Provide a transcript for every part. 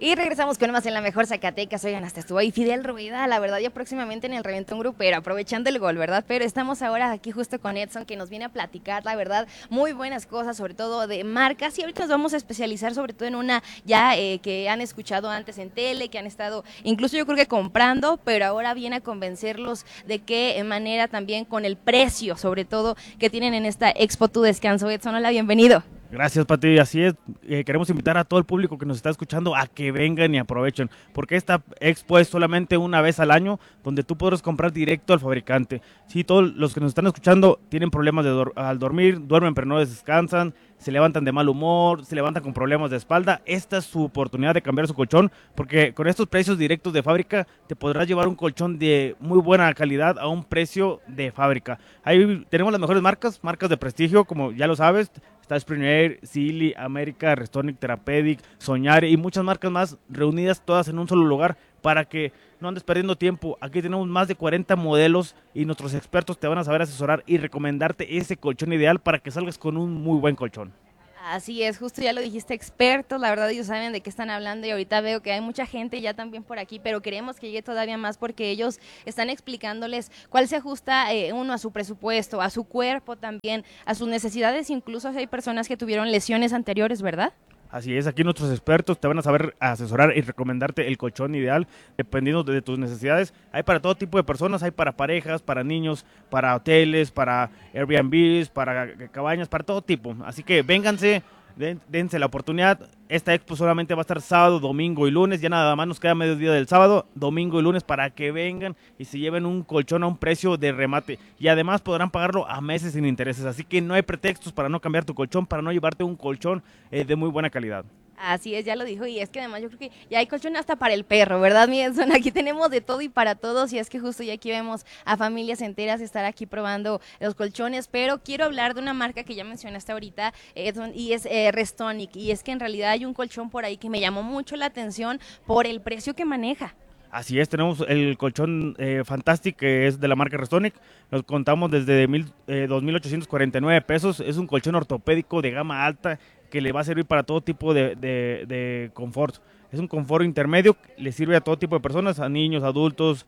Y regresamos con más en La Mejor Zacatecas. Oigan, hasta estuvo ahí Fidel Rueda, la verdad, ya próximamente en el Reventón Grupero, aprovechando el gol, ¿verdad? Pero estamos ahora aquí justo con Edson, que nos viene a platicar, la verdad, muy buenas cosas, sobre todo de marcas. Y ahorita nos vamos a especializar sobre todo en una ya que han escuchado antes en tele, que han estado, incluso yo creo que comprando, pero ahora viene a convencerlos de qué manera también con el precio, sobre todo, que tienen en esta Expo Tu Descanso. Edson, hola, bienvenido. Gracias, Pati. Así es, queremos invitar a todo el público que nos está escuchando a que vengan y aprovechen, porque esta expo es solamente una vez al año, donde tú podrás comprar directo al fabricante. Sí, todos los que nos están escuchando tienen problemas al dormir, duermen pero no descansan, se levantan de mal humor, se levantan con problemas de espalda. Esta es su oportunidad de cambiar su colchón, porque con estos precios directos de fábrica te podrás llevar un colchón de muy buena calidad a un precio de fábrica. Ahí tenemos las mejores marcas de prestigio, como ya lo sabes. Está Spring Air, Sealy, América, Restonic, Therapeutic, Soñare y muchas marcas más reunidas todas en un solo lugar para que no andes perdiendo tiempo. Aquí tenemos más de 40 modelos y nuestros expertos te van a saber asesorar y recomendarte ese colchón ideal para que salgas con un muy buen colchón. Así es, justo ya lo dijiste, expertos, la verdad ellos saben de qué están hablando y ahorita veo que hay mucha gente ya también por aquí, pero queremos que llegue todavía más porque ellos están explicándoles cuál se ajusta uno a su presupuesto, a su cuerpo también, a sus necesidades, incluso hay personas que tuvieron lesiones anteriores, ¿verdad? Así es, aquí nuestros expertos te van a saber asesorar y recomendarte el colchón ideal dependiendo de tus necesidades. Hay para todo tipo de personas, hay para parejas, para niños, para hoteles, para Airbnbs, para cabañas, para todo tipo. Así que vénganse, dense la oportunidad. Esta expo solamente va a estar sábado, domingo y lunes. Ya nada más nos queda mediodía del sábado, domingo y lunes para que vengan y se lleven un colchón a un precio de remate. Y además podrán pagarlo a meses sin intereses. Así que no hay pretextos para no cambiar tu colchón, para no llevarte un colchón de muy buena calidad. Así es, ya lo dijo, y es que además yo creo que ya hay colchón hasta para el perro, ¿verdad, mi Edson? Aquí tenemos de todo y para todos, y es que justo ya aquí vemos a familias enteras estar aquí probando los colchones, pero quiero hablar de una marca que ya mencionaste ahorita, Edson, y es Restonic, y es que en realidad hay un colchón por ahí que me llamó mucho la atención por el precio que maneja. Así es, tenemos el colchón Fantastic, que es de la marca Restonic. Nos contamos desde 2.849 pesos. Es un colchón ortopédico de gama alta que le va a servir para todo tipo de confort. Es un confort intermedio, le sirve a todo tipo de personas, a niños, adultos,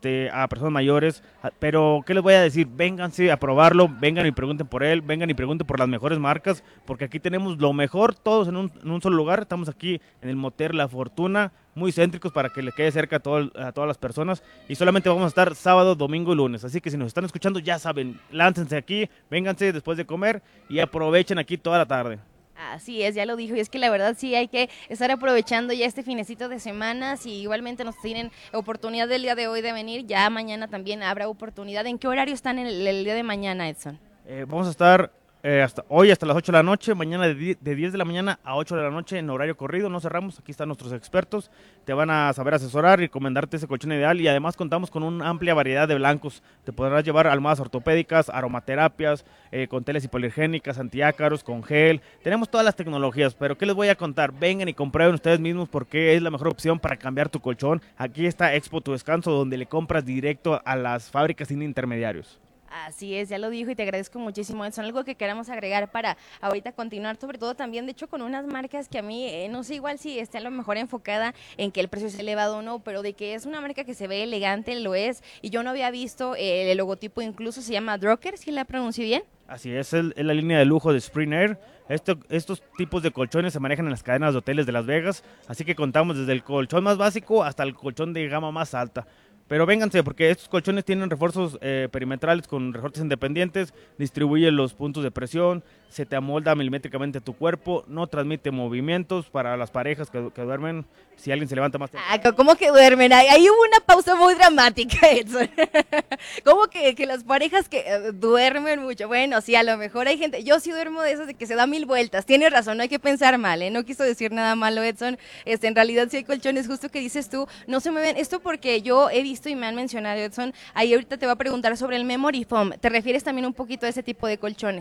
a personas mayores. Pero, ¿qué les voy a decir? Vénganse a probarlo, vengan y pregunten por él, vengan y pregunten por las mejores marcas, porque aquí tenemos lo mejor, todos en un solo lugar. Estamos aquí en el Motel La Fortuna, muy céntricos para que le quede cerca a todas las personas. Y solamente vamos a estar sábado, domingo y lunes. Así que si nos están escuchando, ya saben, láncense aquí, vénganse después de comer y aprovechen aquí toda la tarde. Así es, ya lo dijo, y es que la verdad sí hay que estar aprovechando ya este finecito de semana. Si igualmente nos tienen oportunidad del día de hoy de venir, ya mañana también habrá oportunidad. ¿En qué horario están el día de mañana, Edson? Vamos a estar hasta las 8 de la noche, mañana de 10 de la mañana a 8 de la noche en horario corrido, no cerramos. Aquí están nuestros expertos, te van a saber asesorar y recomendarte ese colchón ideal, y además contamos con una amplia variedad de blancos. Te podrás llevar almohadas ortopédicas, aromaterapias, con telas hipoalergénicas, antiácaros, con gel. Tenemos todas las tecnologías, pero ¿qué les voy a contar? Vengan y comprueben ustedes mismos porque es la mejor opción para cambiar tu colchón. Aquí está Expo Tu Descanso, donde le compras directo a las fábricas sin intermediarios. Así es, ya lo dijo y te agradezco muchísimo, Edson. Algo que queramos agregar para ahorita continuar, sobre todo también, de hecho, con unas marcas que a mí, no sé igual si esté a lo mejor enfocada en que el precio es elevado o no, pero de que es una marca que se ve elegante, lo es, y yo no había visto el logotipo, incluso se llama Droker, si la pronuncio bien. Así es la línea de lujo de Spring Air. Estos tipos de colchones se manejan en las cadenas de hoteles de Las Vegas, así que contamos desde el colchón más básico hasta el colchón de gama más alta. Pero vénganse, porque estos colchones tienen refuerzos perimetrales con resortes independientes, distribuye los puntos de presión, se te amolda milimétricamente tu cuerpo, no transmite movimientos para las parejas que duermen. Si alguien se levanta más temprano. ¿Cómo que duermen? Ahí hubo una pausa muy dramática, Edson. ¿Cómo que las parejas que duermen mucho? Bueno, sí, a lo mejor hay gente, yo sí duermo de esas de que se da 1000 vueltas. Tienes razón, no hay que pensar mal, no quiso decir nada malo, Edson. En realidad sí hay colchones, justo que dices tú, no se me ven. Esto porque yo he visto y me han mencionado, Edson, ahí ahorita te voy a preguntar sobre el Memory Foam. ¿Te refieres también un poquito a ese tipo de colchones?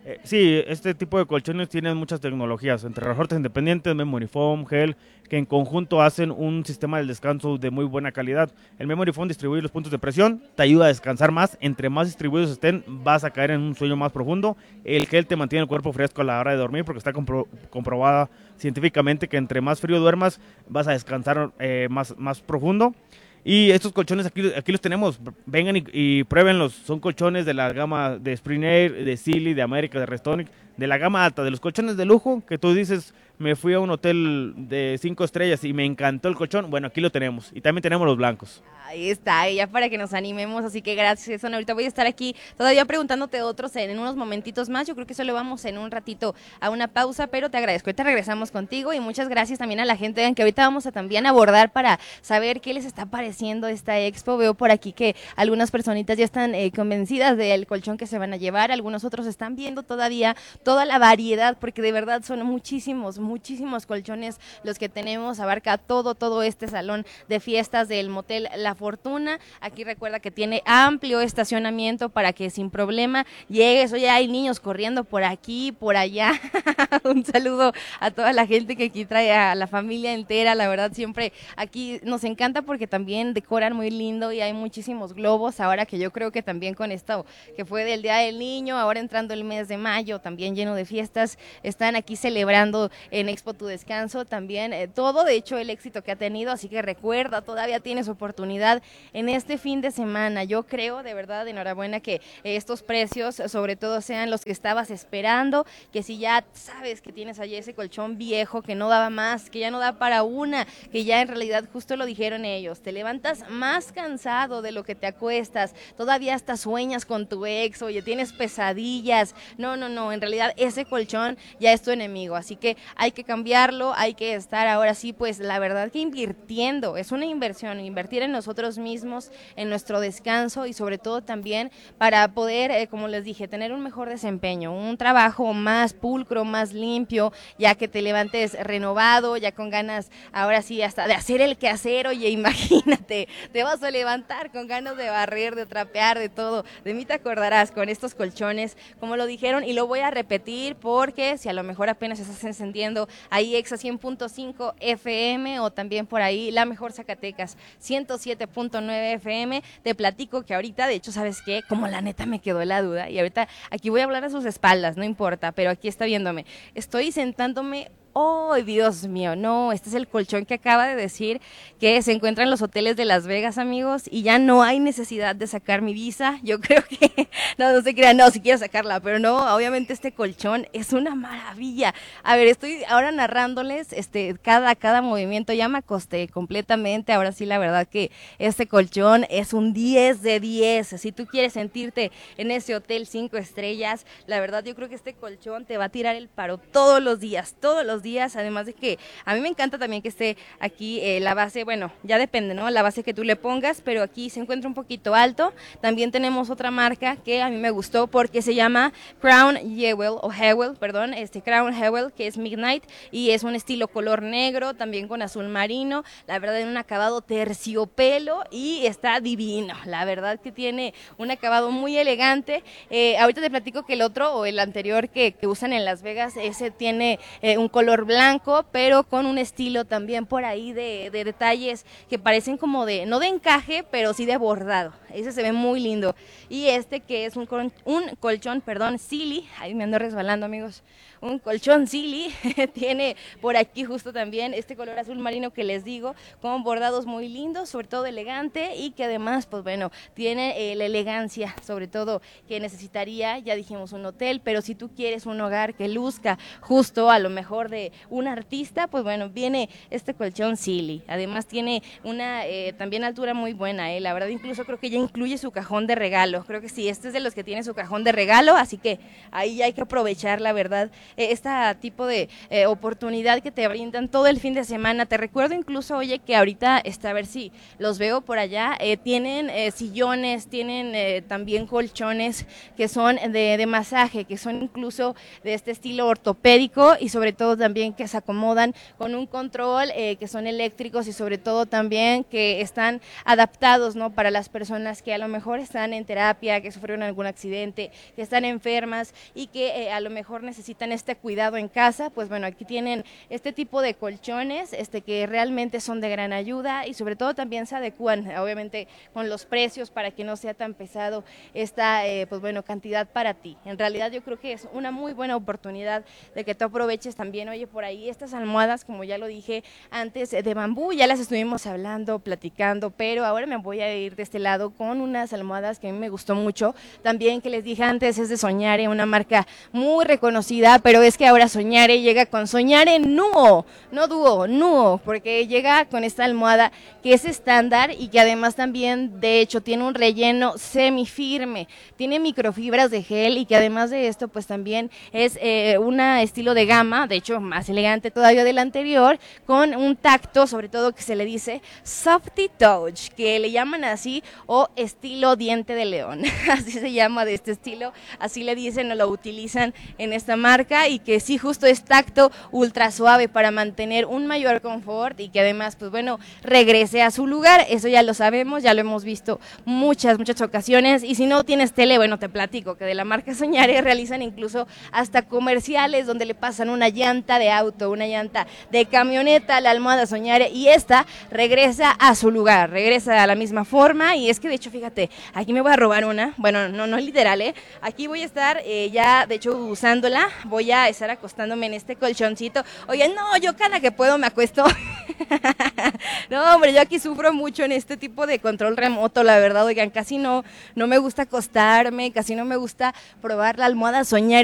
Sí, este tipo de colchones tienen muchas tecnologías, entre resortes independientes, memory foam, gel, que en conjunto hacen un sistema del descanso de muy buena calidad. El memory foam distribuye los puntos de presión, te ayuda a descansar más, entre más distribuidos estén, vas a caer en un sueño más profundo. El gel te mantiene el cuerpo fresco a la hora de dormir, porque está comprobada científicamente que entre más frío duermas, vas a descansar más profundo. Y estos colchones aquí los tenemos, vengan y pruébenlos, son colchones de la gama de Spring Air, de Sealy, de América, de Restonic, de la gama alta, de los colchones de lujo, que tú dices, me fui a un hotel de 5 estrellas y me encantó el colchón, bueno, aquí lo tenemos, y también tenemos los blancos. Ahí está, ya para que nos animemos, así que gracias, Son. Ahorita voy a estar aquí todavía preguntándote otros en unos momentitos más. Yo creo que eso lo vamos en un ratito a una pausa, pero te agradezco. Ahorita regresamos contigo y muchas gracias también a la gente que ahorita vamos a también abordar para saber qué les está pareciendo esta expo. Veo por aquí que algunas personitas ya están convencidas del colchón que se van a llevar, algunos otros están viendo todavía toda la variedad, porque de verdad son muchísimos colchones los que tenemos, abarca todo este salón de fiestas del motel La Fortuna. Aquí recuerda que tiene amplio estacionamiento para que sin problema llegues. Oye, hay niños corriendo por aquí, por allá. Un saludo a toda la gente que aquí trae a la familia entera. La verdad, siempre aquí nos encanta porque también decoran muy lindo y hay muchísimos globos. Ahora que yo creo que también con esto que fue del Día del Niño, ahora entrando el mes de mayo, también lleno de fiestas, están aquí celebrando en Expo Tu Descanso también todo, de hecho, el éxito que ha tenido. Así que recuerda, todavía tienes oportunidad en este fin de semana. Yo creo, de verdad, enhorabuena que estos precios sobre todo sean los que estabas esperando, que si ya sabes que tienes allí ese colchón viejo que no daba más, que ya no da para una, que ya en realidad justo lo dijeron ellos, te levantas más cansado de lo que te acuestas, todavía hasta sueñas con tu ex, oye, tienes pesadillas, no, en realidad ese colchón ya es tu enemigo, así que hay que cambiarlo, hay que estar ahora sí, pues la verdad que invirtiendo, es una inversión, invertir en nosotros mismos, en nuestro descanso y sobre todo también para poder, como les dije, tener un mejor desempeño, un trabajo más pulcro, más limpio, ya que te levantes renovado, ya con ganas, ahora sí, hasta de hacer el quehacer. Oye, imagínate, te vas a levantar con ganas de barrer, de trapear, de todo. De mí te acordarás con estos colchones, como lo dijeron, y lo voy a repetir porque si a lo mejor apenas estás encendiendo ahí Exa 100.5 FM o también por ahí La Mejor Zacatecas 107.9 FM, te platico que ahorita, de hecho, ¿sabes qué? Como la neta me quedó la duda y ahorita aquí voy a hablar a sus espaldas, no importa, pero aquí está viéndome. Estoy sentándome. ¡Oh, Dios mío! No, este es el colchón que acaba de decir que se encuentra en los hoteles de Las Vegas, amigos, y ya no hay necesidad de sacar mi visa. Yo creo que, no se crean, no, si quiero sacarla, pero no, obviamente este colchón es una maravilla. A ver, estoy ahora narrándoles cada movimiento, ya me acosté completamente, ahora sí, la verdad que este colchón es un 10 de 10. Si tú quieres sentirte en ese hotel 5 estrellas, la verdad yo creo que este colchón te va a tirar el paro todos los días, además de que a mí me encanta también que esté aquí la base, bueno, ya depende, ¿no? La base que tú le pongas, pero aquí se encuentra un poquito alto. También tenemos otra marca que a mí me gustó porque se llama Crown Hewell, Crown Hewell, que es Midnight y es un estilo color negro, también con azul marino, la verdad en un acabado terciopelo y está divino, la verdad que tiene un acabado muy elegante. Ahorita te platico que el otro o el anterior que usan en Las Vegas, ese tiene un color blanco, pero con un estilo también por ahí de detalles que parecen como no de encaje, pero sí de bordado. Ese se ve muy lindo. Y este que es un colchón, Sealy, ahí me ando resbalando, amigos. Un colchón Sealy, tiene por aquí justo también este color azul marino que les digo, con bordados muy lindos, sobre todo elegante y que además, pues bueno, tiene la elegancia, sobre todo que necesitaría, ya dijimos un hotel, pero si tú quieres un hogar que luzca justo a lo mejor de un artista, pues bueno, viene este colchón Sealy. Además tiene una también altura muy buena, la verdad incluso creo que ya incluye su cajón de regalo, creo que sí, este es de los que tiene su cajón de regalo, así que ahí hay que aprovechar, la verdad, este tipo de oportunidad que te brindan todo el fin de semana. Te recuerdo incluso, oye, que ahorita, a ver si los veo por allá, tienen sillones, tienen también colchones que son de masaje, que son incluso de este estilo ortopédico y sobre todo también que se acomodan con un control, que son eléctricos y sobre todo también que están adaptados, ¿no?, para las personas personas que a lo mejor están en terapia, que sufrieron algún accidente, que están enfermas y que a lo mejor necesitan este cuidado en casa, pues bueno, aquí tienen este tipo de colchones que realmente son de gran ayuda y sobre todo también se adecúan, obviamente, con los precios para que no sea tan pesado esta, pues bueno, cantidad para ti. En realidad yo creo que es una muy buena oportunidad de que tú aproveches también. Oye, por ahí estas almohadas, como ya lo dije antes, de bambú, ya las estuvimos hablando, platicando, pero ahora me voy a ir de este lado con unas almohadas que a mí me gustó mucho, también que les dije antes es de Soñare, una marca muy reconocida, pero es que ahora Soñare llega con Soñare Nuo, no Duo, Nuo, porque llega con esta almohada que es estándar y que además también, de hecho, tiene un relleno semifirme, tiene microfibras de gel y que además de esto, pues también es un estilo de gama, de hecho, más elegante todavía del anterior, con un tacto, sobre todo que se le dice Softy Touch, que le llaman así, o estilo diente de león, así se llama de este estilo, así le dicen o lo utilizan en esta marca y que sí justo es tacto ultra suave para mantener un mayor confort y que además pues bueno regrese a su lugar, eso ya lo sabemos, ya lo hemos visto muchas ocasiones y si no tienes tele, bueno te platico que de la marca Soñare realizan incluso hasta comerciales donde le pasan una llanta de auto, una llanta de camioneta a la almohada Soñare y esta regresa a su lugar, regresa a la misma forma y es que de hecho fíjate, aquí me voy a robar una, bueno no literal, aquí voy a estar ya de hecho usándola, voy a estar acostándome en este colchoncito, oye no, yo cada que puedo me acuesto, no hombre, yo aquí sufro mucho en este tipo de control remoto, la verdad, oigan, casi no me gusta acostarme, casi no me gusta probar la almohada Soñare.